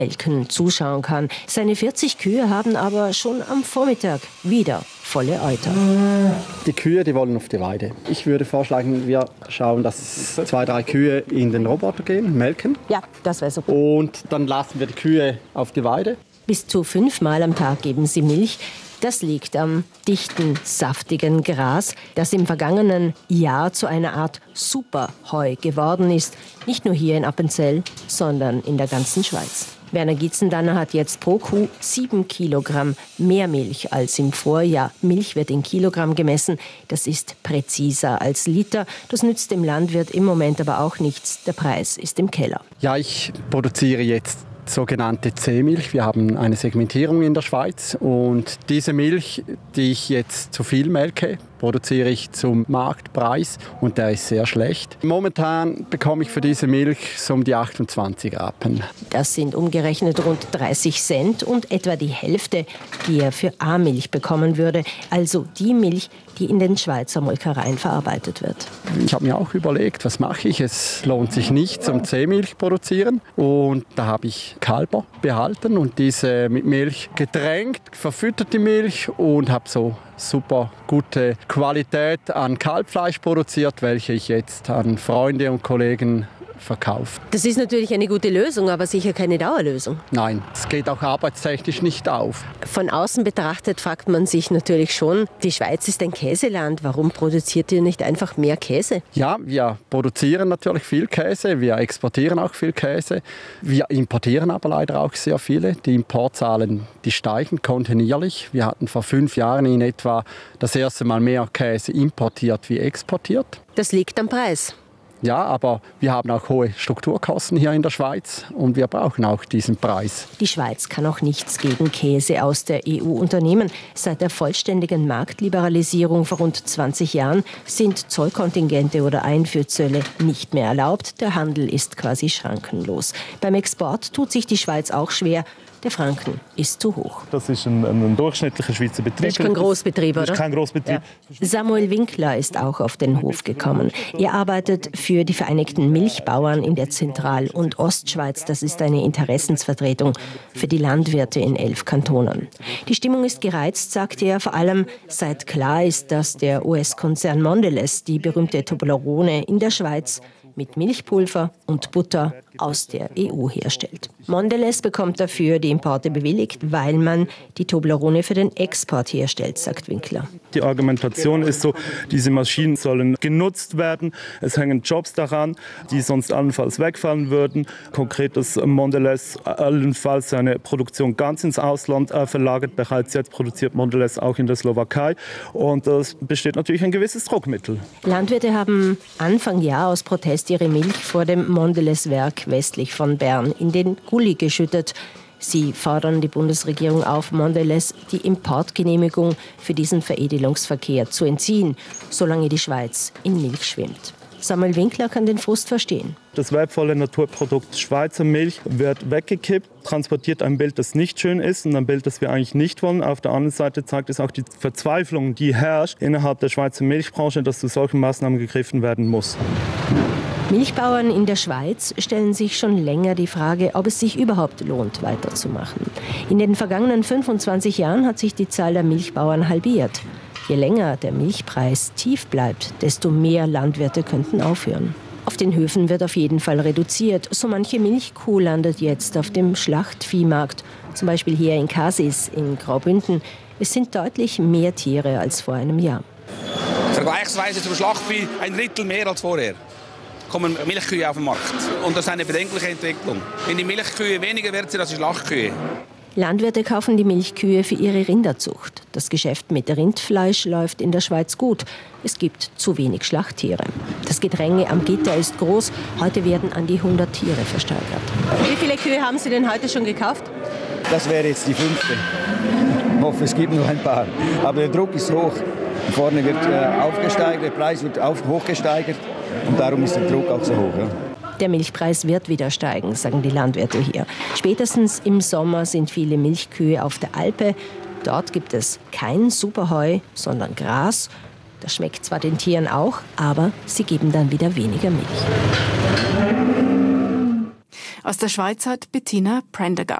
Melken zuschauen kann. Seine 40 Kühe haben aber schon am Vormittag wieder volle Euter. Die Kühe, die wollen auf die Weide. Ich würde vorschlagen, wir schauen, dass 2, 3 Kühe in den Roboter gehen, melken. Ja, das wäre super. Und dann lassen wir die Kühe auf die Weide. Bis zu 5 Mal am Tag geben sie Milch. Das liegt am dichten, saftigen Gras, das im vergangenen Jahr zu einer Art Superheu geworden ist. Nicht nur hier in Appenzell, sondern in der ganzen Schweiz. Werner Gietzendanner hat jetzt pro Kuh 7 Kilogramm mehr Milch als im Vorjahr. Milch wird in Kilogramm gemessen. Das ist präziser als Liter. Das nützt dem Landwirt im Moment aber auch nichts. Der Preis ist im Keller. Ja, ich produziere jetzt sogenannte C-Milch. Wir haben eine Segmentierung in der Schweiz und diese Milch, die ich jetzt zu viel melke, produziere ich zum Marktpreis und der ist sehr schlecht. Momentan bekomme ich für diese Milch so um die 28 Rappen. Das sind umgerechnet rund 30 Cent und etwa die Hälfte, die er für A-Milch bekommen würde. Also die Milch, die in den Schweizer Molkereien verarbeitet wird. Ich habe mir auch überlegt, was mache ich? Es lohnt sich nicht zum C-Milch produzieren und da habe ich Kälber behalten und diese mit Milch getränkt, verfüttert die Milch und habe so super gute Qualität an Kalbfleisch produziert, welche ich jetzt an Freunde und Kollegen verkaufe. Das ist natürlich eine gute Lösung, aber sicher keine Dauerlösung. Nein, es geht auch arbeitstechnisch nicht auf. Von außen betrachtet fragt man sich natürlich schon, die Schweiz ist ein Käseland, warum produziert ihr nicht einfach mehr Käse? Ja, wir produzieren natürlich viel Käse, wir exportieren auch viel Käse. Wir importieren aber leider auch sehr viele. Die Importzahlen, die steigen kontinuierlich. Wir hatten vor 5 Jahren in etwa das erste Mal mehr Käse importiert wie exportiert. Das liegt am Preis. Ja, aber wir haben auch hohe Strukturkosten hier in der Schweiz und wir brauchen auch diesen Preis. Die Schweiz kann auch nichts gegen Käse aus der EU unternehmen. Seit der vollständigen Marktliberalisierung vor rund 20 Jahren sind Zollkontingente oder Einfuhrzölle nicht mehr erlaubt. Der Handel ist quasi schrankenlos. Beim Export tut sich die Schweiz auch schwer. Der Franken ist zu hoch. Das ist ein durchschnittlicher Schweizer Betrieb. Das ist kein Großbetrieb, oder? Das ist kein Großbetrieb. Ja. Samuel Winkler ist auch auf den Hof gekommen. Er arbeitet für die Vereinigten Milchbauern in der Zentral- und Ostschweiz. Das ist eine Interessensvertretung für die Landwirte in 11 Kantonen. Die Stimmung ist gereizt, sagt er, vor allem seit klar ist, dass der US-Konzern Mondelez die berühmte Toblerone in der Schweiz mit Milchpulver und Butter aus der EU herstellt. Mondelez bekommt dafür die Importe bewilligt, weil man die Toblerone für den Export herstellt, sagt Winkler. Die Argumentation ist so, diese Maschinen sollen genutzt werden. Es hängen Jobs daran, die sonst allenfalls wegfallen würden. Konkret, dass Mondelez allenfalls seine Produktion ganz ins Ausland verlagert. Bereits jetzt produziert Mondelez auch in der Slowakei. Und es besteht natürlich ein gewisses Druckmittel. Landwirte haben Anfang Jahr aus Protest ihre Milch vor dem Mondelez-Werk westlich von Bern in den Gully geschüttet. Sie fordern die Bundesregierung auf, Mondelez die Importgenehmigung für diesen Veredelungsverkehr zu entziehen, solange die Schweiz in Milch schwimmt. Samuel Winkler kann den Frust verstehen. Das wertvolle Naturprodukt Schweizer Milch wird weggekippt, transportiert ein Bild, das nicht schön ist und ein Bild, das wir eigentlich nicht wollen. Auf der anderen Seite zeigt es auch die Verzweiflung, die herrscht innerhalb der Schweizer Milchbranche, dass zu solchen Maßnahmen gegriffen werden muss. Milchbauern in der Schweiz stellen sich schon länger die Frage, ob es sich überhaupt lohnt, weiterzumachen. In den vergangenen 25 Jahren hat sich die Zahl der Milchbauern halbiert. Je länger der Milchpreis tief bleibt, desto mehr Landwirte könnten aufhören. Auf den Höfen wird auf jeden Fall reduziert. So manche Milchkuh landet jetzt auf dem Schlachtviehmarkt, zum Beispiel hier in Kasis in Graubünden. Es sind deutlich mehr Tiere als vor einem Jahr. Vergleichsweise zum Schlachtvieh 1/3 mehr als vorher kommen Milchkühe auf den Markt. Und das ist eine bedenkliche Entwicklung. Wenn die Milchkühe weniger wert sind als die Schlachtkühe. Landwirte kaufen die Milchkühe für ihre Rinderzucht. Das Geschäft mit Rindfleisch läuft in der Schweiz gut. Es gibt zu wenig Schlachttiere. Das Gedränge am Gitter ist groß. Heute werden an die 100 Tiere versteigert. Wie viele Kühe haben Sie denn heute schon gekauft? Das wäre jetzt die 5. Ich hoffe, es gibt noch ein paar. Aber der Druck ist hoch. Vorne wird aufgesteigert, der Preis wird hochgesteigert. Und darum ist der Druck auch so hoch. Ja. Der Milchpreis wird wieder steigen, sagen die Landwirte hier. Spätestens im Sommer sind viele Milchkühe auf der Alpe. Dort gibt es kein Superheu, sondern Gras. Das schmeckt zwar den Tieren auch, aber sie geben dann wieder weniger Milch. Aus der Schweiz hat Bettina Prendergast.